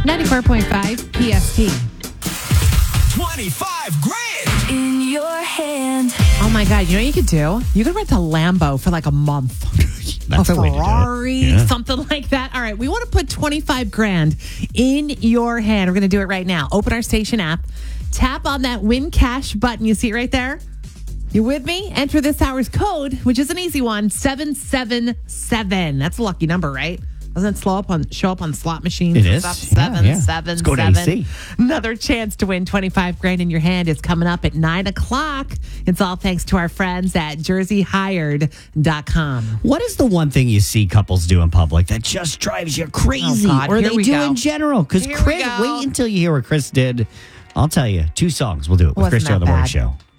94.5 PST. 25 grand in your hand. Oh my God, you know what you could do? You could rent a Lambo for like a month. That's a a way to do it. Ferrari, Yeah. something like that. All right, we want to put 25 grand in your hand. We're going to do it right now. Open our station app. Tap on that win cash button. You see it right there? You with me? Enter this hour's code, which is an easy one, 777. That's a lucky number, right? Doesn't it show up on slot machines? It and is. stuff? Yeah, yeah. 777. Let's go to AC. Another chance to win 25 grand in your hand is coming up at 9 o'clock. It's all thanks to our friends at jerseyhired.com. What is the one thing you see couples do in public that just drives you crazy? Oh, God. Or Here they we do go. in general? Because Here we Chris, go. wait until you hear what Chris did. I'll tell you, 2 songs. We'll do it with Wasn't Chris on that the Morning bad. Show.